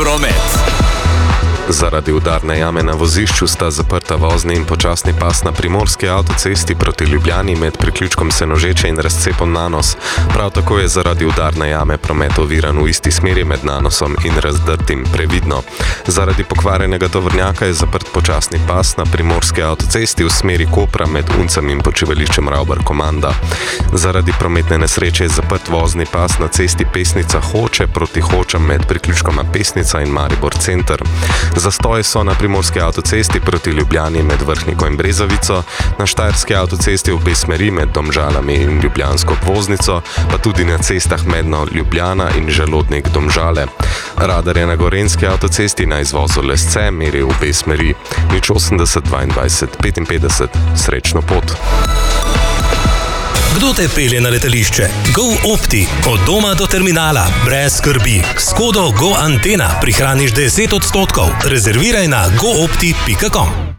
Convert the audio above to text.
promet. Zaradi udarne jame na vozišču sta zaprta vozni in počasni pas na primorski avtocesti proti Ljubljani med priključkom Senožeče in razcepom Nanos. Prav tako je zaradi udarne jame promet oviran v isti smeri med Nanosom in Razdrtim previdno. Zaradi pokvarjenega tovornjaka je zaprt počasni pas na primorski avtocesti v smeri Kopra med Uncem in počivališčem Ravbar-Komanda. Zaradi prometne nesreče je zaprt vozni pas na cesti Pesnica-Hoče proti Hočam med priključkoma Pesnica in Maribor center. Zastoji so na primorski avtocesti proti Ljubljani med Vrhniko in Brezovico, na štajerski avtocesti v obe smeri med Domžalami in Ljubljansko obvoznico, pa tudi na cestah medno Ljubljana in Želodnik-Domžale. Radar je na gorenjski avtocesti na izvozu Lesce meri v obe smeri. 080 22 55. Srečno pot. Kdo te pelje na letališče? GoOpti. Od doma do terminala. Brez skrbi. S kodo GoAntena prihraniš 10%. Rezerviraj na goopti.com.